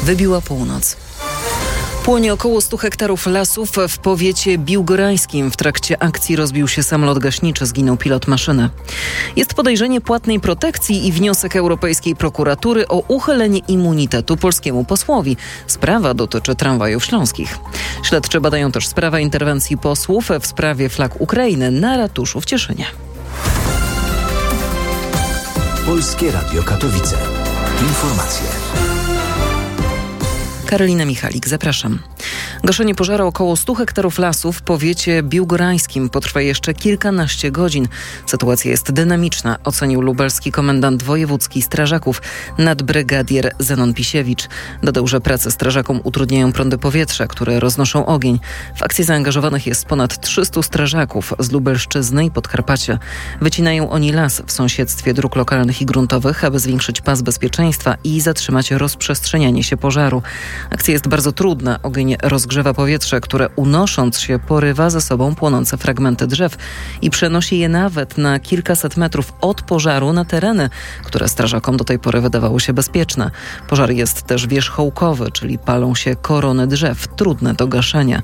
Wybiła północ. Płonie około 100 hektarów lasów w powiecie biłgorajskim. W trakcie akcji rozbił się samolot gaśniczy, zginął pilot maszyny. Jest podejrzenie płatnej protekcji i wniosek Europejskiej Prokuratury o uchylenie immunitetu polskiemu posłowi. Sprawa dotyczy tramwajów śląskich. Śledczy badają też sprawę interwencji posłów w sprawie flag Ukrainy na ratuszu w Cieszynie. Polskie Radio Katowice. Informacje. Karolina Michalik, zapraszam. Gaszenie pożaru około 100 hektarów lasów w powiecie biłgorajskim potrwa jeszcze kilkanaście godzin. Sytuacja jest dynamiczna, ocenił lubelski komendant wojewódzki strażaków nadbrygadier Zenon Pisiewicz. Dodał, że prace strażakom utrudniają prądy powietrza, które roznoszą ogień. W akcji zaangażowanych jest ponad 300 strażaków z Lubelszczyzny i Podkarpacia. Wycinają oni las w sąsiedztwie dróg lokalnych i gruntowych, aby zwiększyć pas bezpieczeństwa i zatrzymać rozprzestrzenianie się pożaru. Akcja jest bardzo trudna. Ogień rozgrzewa powietrze, które unosząc się porywa ze sobą płonące fragmenty drzew i przenosi je nawet na kilkaset metrów od pożaru na tereny, które strażakom do tej pory wydawały się bezpieczne. Pożar jest też wierzchołkowy, czyli palą się korony drzew, trudne do gaszenia.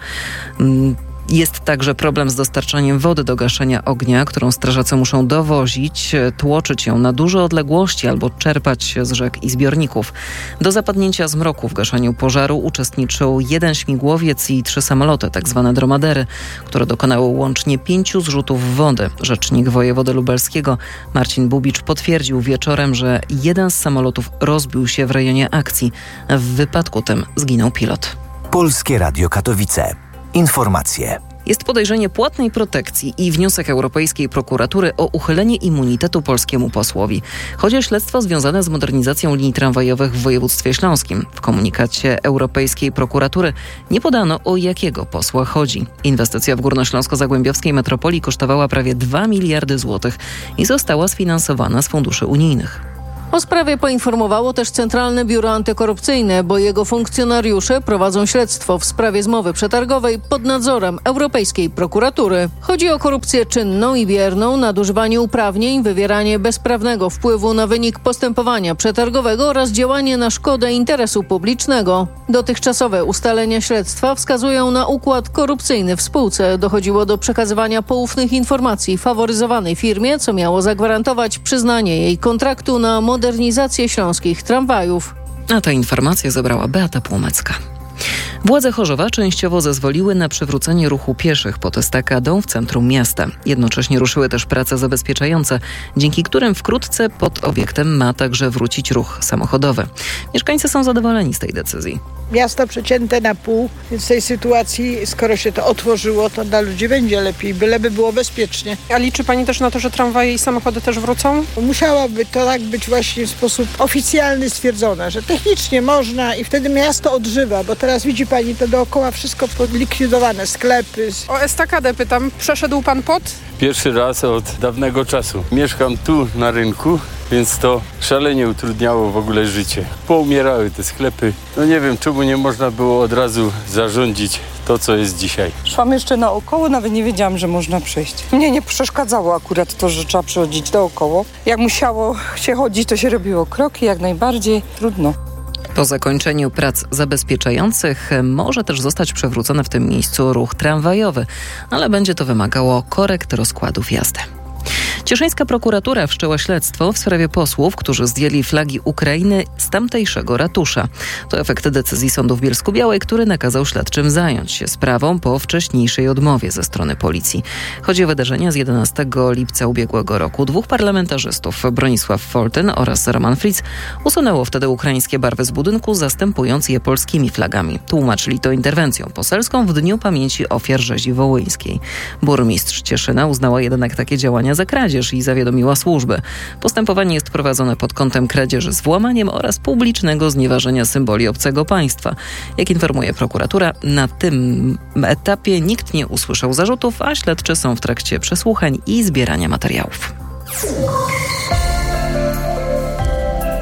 Jest także problem z dostarczaniem wody do gaszenia ognia, którą strażacy muszą dowozić, tłoczyć ją na duże odległości albo czerpać z rzek i zbiorników. Do zapadnięcia zmroku w gaszeniu pożaru uczestniczył 1 śmigłowiec i 3 samoloty, tzw. dromadery, które dokonały łącznie 5 zrzutów wody. Rzecznik wojewody lubelskiego Marcin Bubicz potwierdził wieczorem, że jeden z samolotów rozbił się w rejonie akcji. W wypadku tym zginął pilot. Polskie Radio Katowice. Informacje. Jest podejrzenie płatnej protekcji i wniosek Europejskiej Prokuratury o uchylenie immunitetu polskiemu posłowi. Chodzi o śledztwo związane z modernizacją linii tramwajowych w województwie śląskim. W komunikacie Europejskiej Prokuratury nie podano, o jakiego posła chodzi. Inwestycja w górnośląsko-zagłębiowskiej metropolii kosztowała prawie 2 miliardy złotych i została sfinansowana z funduszy unijnych. O sprawie poinformowało też Centralne Biuro Antykorupcyjne, bo jego funkcjonariusze prowadzą śledztwo w sprawie zmowy przetargowej pod nadzorem Europejskiej Prokuratury. Chodzi o korupcję czynną i bierną, nadużywanie uprawnień, wywieranie bezprawnego wpływu na wynik postępowania przetargowego oraz działanie na szkodę interesu publicznego. Dotychczasowe ustalenia śledztwa wskazują na układ korupcyjny w spółce. Dochodziło do przekazywania poufnych informacji faworyzowanej firmie, co miało zagwarantować przyznanie jej kontraktu na modernizację śląskich tramwajów. A tę informację zebrała Beata Płomecka. Władze Chorzowa częściowo zezwoliły na przywrócenie ruchu pieszych pod estakadą w centrum miasta. Jednocześnie ruszyły też prace zabezpieczające, dzięki którym wkrótce pod obiektem ma także wrócić ruch samochodowy. Mieszkańcy są zadowoleni z tej decyzji. Miasto przecięte na pół, więc w tej sytuacji, skoro się to otworzyło, to dla ludzi będzie lepiej, byleby było bezpiecznie. A liczy pani też na to, że tramwaje i samochody też wrócą? Musiałaby to tak być właśnie w sposób oficjalny stwierdzone, że technicznie można i wtedy miasto odżywa, bo teraz widzi pani to dookoła wszystko podlikwidowane, sklepy. O estakadę pytam, przeszedł pan pod? Pierwszy raz od dawnego czasu. Mieszkam tu na rynku, więc to szalenie utrudniało w ogóle życie. Poumierały te sklepy. No nie wiem, czemu nie można było od razu zarządzić to, co jest dzisiaj. Szłam jeszcze naokoło, nawet nie wiedziałam, że można przejść. Mnie nie przeszkadzało akurat to, że trzeba przechodzić naokoło. Jak musiało się chodzić, to się robiło kroki, jak najbardziej. Trudno. Po zakończeniu prac zabezpieczających może też zostać przywrócony w tym miejscu ruch tramwajowy, ale będzie to wymagało korekt rozkładów jazdy. Cieszyńska prokuratura wszczęła śledztwo w sprawie posłów, którzy zdjęli flagi Ukrainy z tamtejszego ratusza. To efekt decyzji sądu w Bielsku-Białej, który nakazał śledczym zająć się sprawą po wcześniejszej odmowie ze strony policji. Chodzi o wydarzenia z 11 lipca ubiegłego roku. 2 parlamentarzystów, Bronisław Foltyn oraz Roman Fritz, usunęło wtedy ukraińskie barwy z budynku, zastępując je polskimi flagami. Tłumaczyli to interwencją poselską w Dniu Pamięci Ofiar Rzezi Wołyńskiej. Burmistrz Cieszyna uznała jednak takie działania za kradzież i zawiadomiła służby. Postępowanie jest prowadzone pod kątem kradzieży z włamaniem oraz publicznego znieważenia symboli obcego państwa. Jak informuje prokuratura, na tym etapie nikt nie usłyszał zarzutów, a śledczy są w trakcie przesłuchań i zbierania materiałów.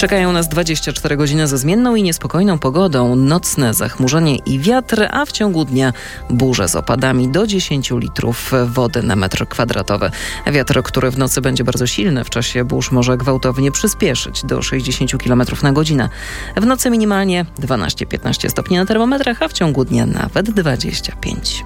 Czekają nas 24 godziny ze zmienną i niespokojną pogodą, nocne zachmurzenie i wiatr, a w ciągu dnia burze z opadami do 10 litrów wody na metr kwadratowy. Wiatr, który w nocy będzie bardzo silny, w czasie burz może gwałtownie przyspieszyć do 60 km na godzinę. W nocy minimalnie 12-15 stopni na termometrach, a w ciągu dnia nawet 25.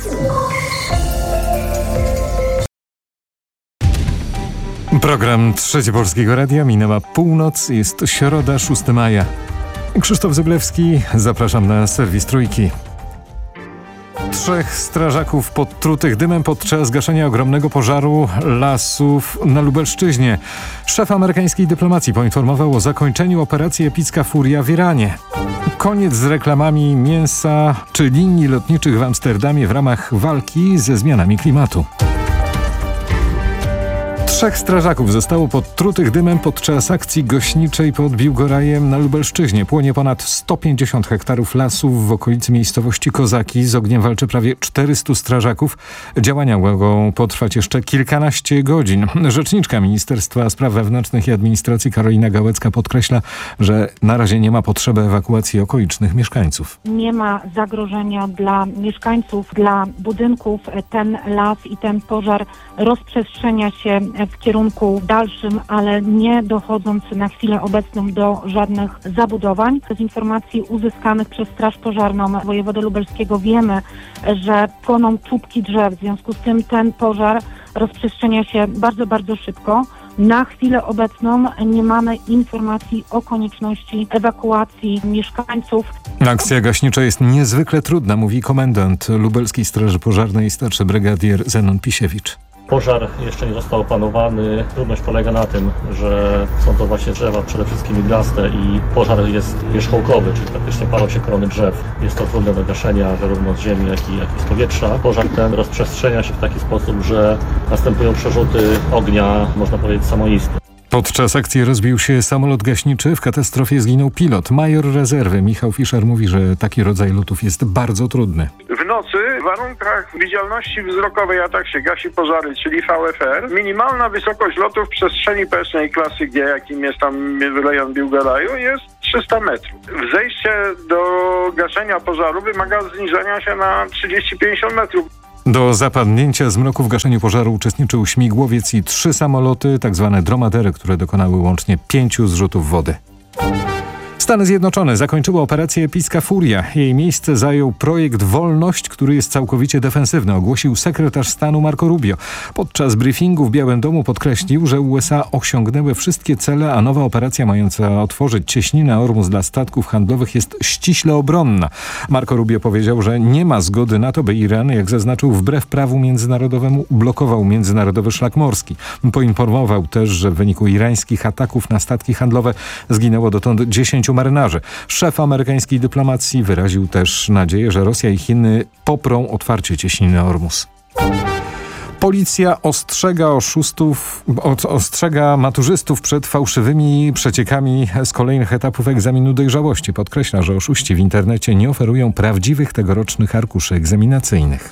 Program Trzeci Polskiego Radia, minęła północ, jest środa, 6 maja. Krzysztof Zyblewski, zapraszam na serwis Trójki. 3 strażaków podtrutych dymem podczas gaszenia ogromnego pożaru lasów na Lubelszczyźnie. Szef amerykańskiej dyplomacji poinformował o zakończeniu operacji Epicka Furia w Iranie. Koniec z reklamami mięsa czy linii lotniczych w Amsterdamie w ramach walki ze zmianami klimatu. 3 strażaków zostało podtrutych dymem podczas akcji gaśniczej pod Biłgorajem na Lubelszczyźnie. Płonie ponad 150 hektarów lasów w okolicy miejscowości Kozaki. Z ogniem walczy prawie 400 strażaków. Działania mogą potrwać jeszcze kilkanaście godzin. Rzeczniczka Ministerstwa Spraw Wewnętrznych i Administracji Karolina Gałecka podkreśla, że na razie nie ma potrzeby ewakuacji okolicznych mieszkańców. Nie ma zagrożenia dla mieszkańców, dla budynków. Ten las i ten pożar rozprzestrzenia się w kierunku dalszym, ale nie dochodząc na chwilę obecną do żadnych zabudowań. Z informacji uzyskanych przez Straż Pożarną wojewody lubelskiego wiemy, że płoną czubki drzew. W związku z tym ten pożar rozprzestrzenia się bardzo, bardzo szybko. Na chwilę obecną nie mamy informacji o konieczności ewakuacji mieszkańców. Akcja gaśnicza jest niezwykle trudna, mówi komendant Lubelskiej Straży Pożarnej, starszy brygadier Zenon Pisiewicz. Pożar jeszcze nie został opanowany. Trudność polega na tym, że są to właśnie drzewa przede wszystkim iglaste i pożar jest wierzchołkowy, czyli praktycznie palą się korony drzew. Jest to trudne do gaszenia zarówno z ziemi, jak i z powietrza. Pożar ten rozprzestrzenia się w taki sposób, że następują przerzuty ognia, można powiedzieć, samoistne. Podczas akcji rozbił się samolot gaśniczy. W katastrofie zginął pilot. Major rezerwy Michał Fischer mówi, że taki rodzaj lotów jest bardzo trudny. W nocy w warunkach widzialności wzrokowej, a tak się gasi pożary, czyli VFR, minimalna wysokość lotu w przestrzeni powietrznej klasy G, jakim jest tam rejon Biłgoraju, jest 300 metrów. Zejście do gaszenia pożaru wymaga zniżenia się na 30-50 metrów. Do zapadnięcia zmroku w gaszeniu pożaru uczestniczył śmigłowiec i 3 samoloty, tak zwane dromadery, które dokonały łącznie 5 zrzutów wody. Stany Zjednoczone zakończyły operację Epicka Furia. Jej miejsce zajął projekt Wolność, który jest całkowicie defensywny, ogłosił sekretarz stanu Marco Rubio. Podczas briefingu w Białym Domu podkreślił, że USA osiągnęły wszystkie cele, a nowa operacja mająca otworzyć cieśninę Ormus dla statków handlowych jest ściśle obronna. Marco Rubio powiedział, że nie ma zgody na to, by Iran, jak zaznaczył, wbrew prawu międzynarodowemu blokował międzynarodowy szlak morski. Poinformował też, że w wyniku irańskich ataków na statki handlowe zginęło dotąd 10 marynarzy. Szef amerykańskiej dyplomacji wyraził też nadzieję, że Rosja i Chiny poprą otwarcie cieśniny Ormus. Policja ostrzega maturzystów przed fałszywymi przeciekami z kolejnych etapów egzaminu dojrzałości. Podkreśla, że oszuści w internecie nie oferują prawdziwych tegorocznych arkuszy egzaminacyjnych.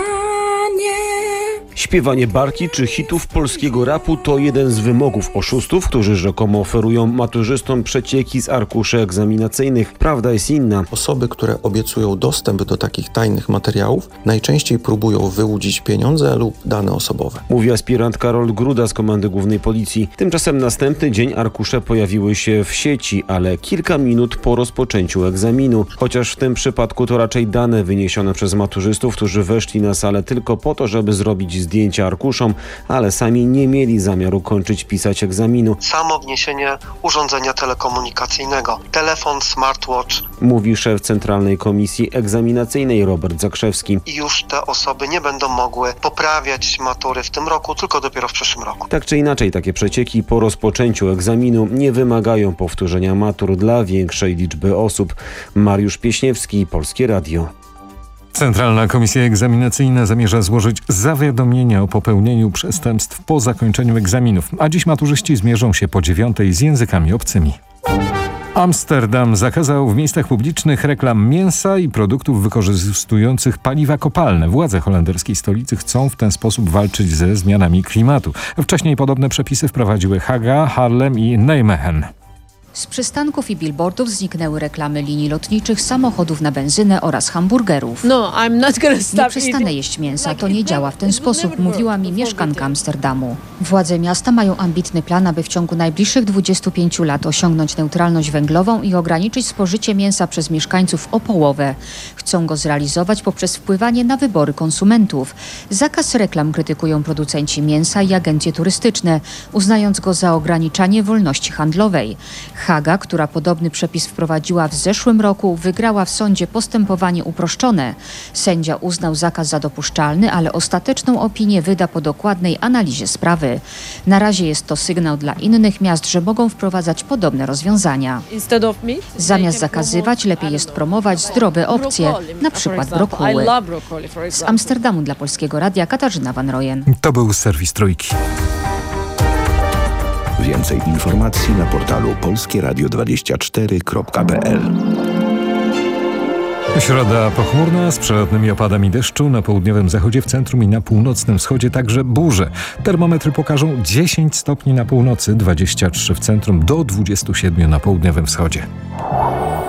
Śpiewanie barki czy hitów polskiego rapu to jeden z wymogów oszustów, którzy rzekomo oferują maturzystom przecieki z arkuszy egzaminacyjnych. Prawda jest inna. Osoby, które obiecują dostęp do takich tajnych materiałów, najczęściej próbują wyłudzić pieniądze lub dane osobowe. Mówi aspirant Karol Gruda z Komendy Głównej Policji. Tymczasem następny dzień arkusze pojawiły się w sieci, ale kilka minut po rozpoczęciu egzaminu. Chociaż w tym przypadku to raczej dane wyniesione przez maturzystów, którzy weszli na salę tylko po to, żeby zrobić zdjęcia arkuszom, ale sami nie mieli zamiaru kończyć pisać egzaminu. Samo wniesienie urządzenia telekomunikacyjnego, telefon, smartwatch. Mówi szef Centralnej Komisji Egzaminacyjnej Robert Zakrzewski. I już te osoby nie będą mogły poprawiać matury w tym roku, tylko dopiero w przyszłym roku. Tak czy inaczej, takie przecieki po rozpoczęciu egzaminu nie wymagają powtórzenia matur dla większej liczby osób. Mariusz Pieśniewski, Polskie Radio. Centralna Komisja Egzaminacyjna zamierza złożyć zawiadomienie o popełnieniu przestępstw po zakończeniu egzaminów, a dziś maturzyści zmierzą się po 9:00 z językami obcymi. Amsterdam zakazał w miejscach publicznych reklam mięsa i produktów wykorzystujących paliwa kopalne. Władze holenderskiej stolicy chcą w ten sposób walczyć ze zmianami klimatu. Wcześniej podobne przepisy wprowadziły Haga, Haarlem i Nijmegen. Z przystanków i billboardów zniknęły reklamy linii lotniczych, samochodów na benzynę oraz hamburgerów. Nie przestanę jeść mięsa, to nie działa w ten sposób, mówiła mi mieszkanka Amsterdamu. Władze miasta mają ambitny plan, aby w ciągu najbliższych 25 lat osiągnąć neutralność węglową i ograniczyć spożycie mięsa przez mieszkańców o połowę. Chcą go zrealizować poprzez wpływanie na wybory konsumentów. Zakaz reklam krytykują producenci mięsa i agencje turystyczne, uznając go za ograniczanie wolności handlowej. Haga, która podobny przepis wprowadziła w zeszłym roku, wygrała w sądzie postępowanie uproszczone. Sędzia uznał zakaz za dopuszczalny, ale ostateczną opinię wyda po dokładnej analizie sprawy. Na razie jest to sygnał dla innych miast, że mogą wprowadzać podobne rozwiązania. Zamiast zakazywać, lepiej jest promować zdrowe opcje, na przykład brokuły. Z Amsterdamu dla Polskiego Radia Katarzyna Van Royen. To był serwis Trójki. Więcej informacji na portalu polskieradio24.pl. Środa pochmurna z przelotnymi opadami deszczu, na południowym zachodzie, w centrum i na północnym wschodzie także burze. Termometry pokażą 10 stopni na północy, 23 w centrum, do 27 na południowym wschodzie.